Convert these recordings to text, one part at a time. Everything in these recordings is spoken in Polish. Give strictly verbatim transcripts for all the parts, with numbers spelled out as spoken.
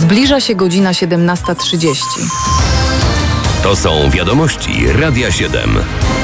Zbliża się godzina siedemnasta trzydzieści. To są wiadomości Radia siedem.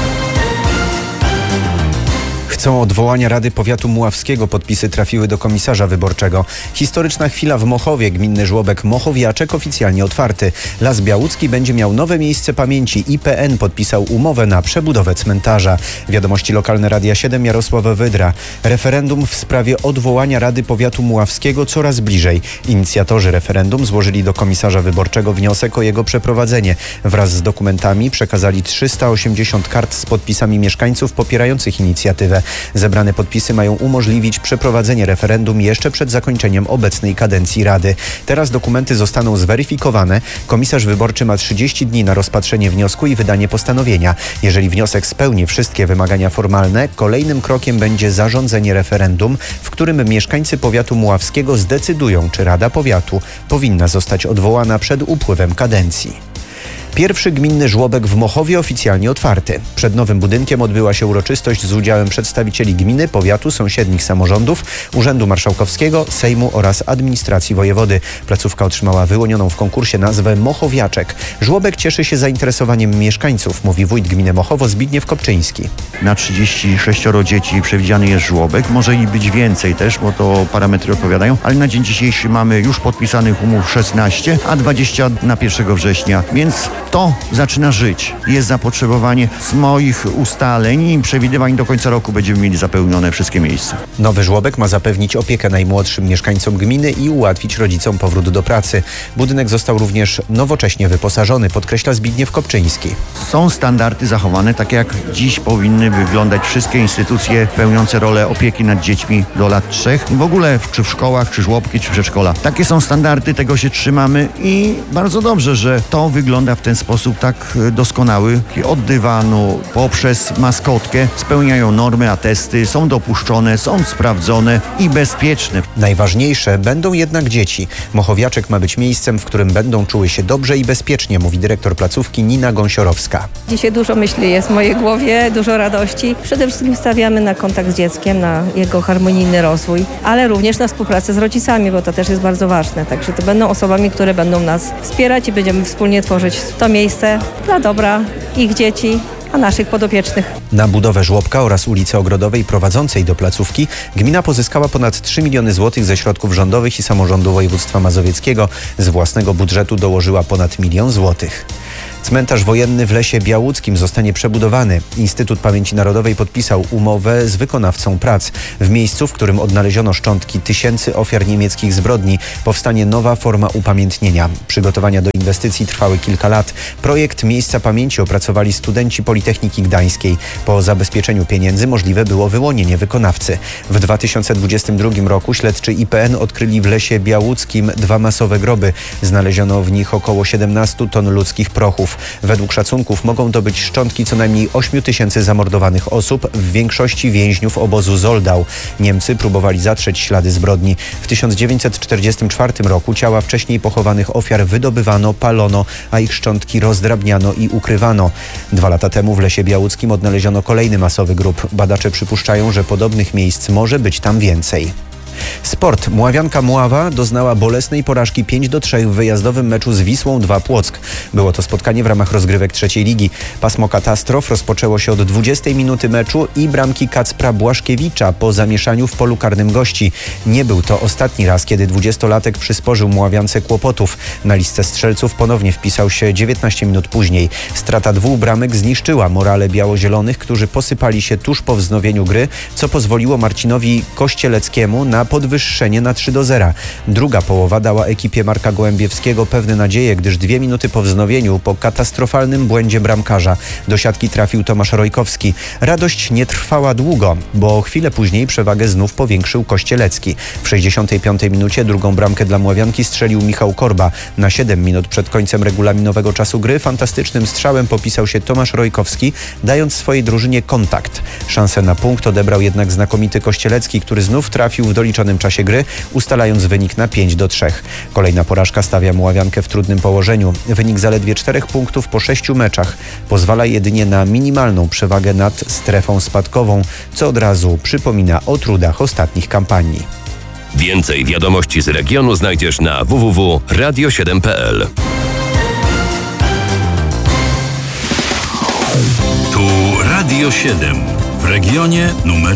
Chcą odwołania Rady Powiatu Muławskiego. Podpisy trafiły do komisarza wyborczego. Historyczna chwila w Mochowie. Gminny żłobek Mochowiaczek oficjalnie otwarty. Las Białucki będzie miał nowe miejsce pamięci. I P N podpisał umowę na przebudowę cmentarza. Wiadomości lokalne Radia siedem, Jarosław Wydra. Referendum w sprawie odwołania Rady Powiatu Muławskiego coraz bliżej. Inicjatorzy referendum złożyli do komisarza wyborczego wniosek o jego przeprowadzenie. Wraz z dokumentami przekazali trzysta osiemdziesiąt kart z podpisami mieszkańców popierających inicjatywę. Zebrane podpisy mają umożliwić przeprowadzenie referendum jeszcze przed zakończeniem obecnej kadencji Rady. Teraz dokumenty zostaną zweryfikowane. Komisarz wyborczy ma trzydzieści dni na rozpatrzenie wniosku i wydanie postanowienia. Jeżeli wniosek spełni wszystkie wymagania formalne, kolejnym krokiem będzie zarządzenie referendum, w którym mieszkańcy powiatu muławskiego zdecydują, czy Rada Powiatu powinna zostać odwołana przed upływem kadencji. Pierwszy gminny żłobek w Mochowie oficjalnie otwarty. Przed nowym budynkiem odbyła się uroczystość z udziałem przedstawicieli gminy, powiatu, sąsiednich samorządów, Urzędu Marszałkowskiego, Sejmu oraz administracji wojewody. Placówka otrzymała wyłonioną w konkursie nazwę Mochowiaczek. Żłobek cieszy się zainteresowaniem mieszkańców, mówi wójt gminy Mochowo Zbigniew Kopczyński. Na trzydzieści sześć dzieci przewidziany jest żłobek. Może i być więcej też, bo to parametry odpowiadają, ale na dzień dzisiejszy mamy już podpisanych umów szesnaście, a dwadzieścia na pierwszego września, więc to zaczyna żyć. Jest zapotrzebowanie. Z moich ustaleń i przewidywań do końca roku będziemy mieli zapełnione wszystkie miejsca. Nowy żłobek ma zapewnić opiekę najmłodszym mieszkańcom gminy i ułatwić rodzicom powrót do pracy. Budynek został również nowocześnie wyposażony, podkreśla Zbigniew Kopczyński. Są standardy zachowane, tak jak dziś powinny wyglądać wszystkie instytucje pełniące rolę opieki nad dziećmi do lat trzech. W ogóle czy w szkołach, czy żłobki, czy przedszkola. Takie są standardy, tego się trzymamy i bardzo dobrze, że to wygląda w ten sposób tak doskonały. Od dywanu poprzez maskotkę spełniają normy, atesty, są dopuszczone, są sprawdzone i bezpieczne. Najważniejsze będą jednak dzieci. Mochowiaczek ma być miejscem, w którym będą czuły się dobrze i bezpiecznie, mówi dyrektor placówki Nina Gąsiorowska. Dzisiaj dużo myśli jest w mojej głowie, dużo radości. Przede wszystkim stawiamy na kontakt z dzieckiem, na jego harmonijny rozwój, ale również na współpracę z rodzicami, bo to też jest bardzo ważne. Także to będą osobami, które będą nas wspierać i będziemy wspólnie tworzyć to miejsce dla dobra ich dzieci, a naszych podopiecznych. Na budowę żłobka oraz ulicy Ogrodowej prowadzącej do placówki gmina pozyskała ponad trzy miliony złotych ze środków rządowych i samorządu województwa mazowieckiego. Z własnego budżetu dołożyła ponad milion złotych. Cmentarz wojenny w Lesie Białuckim zostanie przebudowany. Instytut Pamięci Narodowej podpisał umowę z wykonawcą prac. W miejscu, w którym odnaleziono szczątki tysięcy ofiar niemieckich zbrodni, powstanie nowa forma upamiętnienia. Przygotowania do inwestycji trwały kilka lat. Projekt Miejsca Pamięci opracowali studenci Politechniki Gdańskiej. Po zabezpieczeniu pieniędzy możliwe było wyłonienie wykonawcy. W dwa tysiące dwudziestym drugim roku śledczy I P N odkryli w Lesie Białuckim dwa masowe groby. Znaleziono w nich około siedemnaście ton ludzkich prochów. Według szacunków mogą to być szczątki co najmniej ośmiu tysięcy zamordowanych osób, w większości więźniów obozu Zoldau. Niemcy próbowali zatrzeć ślady zbrodni. W tysiąc dziewięćset czterdziestym czwartym roku ciała wcześniej pochowanych ofiar wydobywano, palono, a ich szczątki rozdrabniano i ukrywano. Dwa lata temu w Lesie Białuckim odnaleziono kolejny masowy grób. Badacze przypuszczają, że podobnych miejsc może być tam więcej. Sport. Muławianka Mława doznała bolesnej porażki pięć do trzech w wyjazdowym meczu z Wisłą dwa Płock. Było to spotkanie w ramach rozgrywek trzeciej ligi. Pasmo katastrof rozpoczęło się od dwudziestej minuty meczu i bramki Kacpra Błaszkiewicza po zamieszaniu w polu karnym gości. Nie był to ostatni raz, kiedy dwudziestolatek przysporzył Muławiance kłopotów. Na listę strzelców ponownie wpisał się dziewiętnaście minut później. Strata dwóch bramek zniszczyła morale biało-zielonych, którzy posypali się tuż po wznowieniu gry, co pozwoliło Marcinowi Kościeleckiemu na podwyższenie na trzy do zera. Druga połowa dała ekipie Marka Gołębiewskiego pewne nadzieje, gdyż dwie minuty po wznowieniu, po katastrofalnym błędzie bramkarza, do siatki trafił Tomasz Rojkowski. Radość nie trwała długo, bo chwilę później przewagę znów powiększył Kościelecki. W sześćdziesiątej piątej minucie drugą bramkę dla Mławianki strzelił Michał Korba. Na siedem minut przed końcem regulaminowego czasu gry fantastycznym strzałem popisał się Tomasz Rojkowski, dając swojej drużynie kontakt. Szansę na punkt odebrał jednak znakomity Kościelecki, który znów trafił w doliczonym czasie gry, ustalając wynik na pięć do trzech. Kolejna porażka stawia Mławiankę w trudnym położeniu. Wynik zaledwie czterech punktów po sześciu meczach pozwala jedynie na minimalną przewagę nad strefą spadkową, co od razu przypomina o trudach ostatnich kampanii. Więcej wiadomości z regionu znajdziesz na w w w kropka radio siedem kropka p l. Tu Radio siedem w regionie numer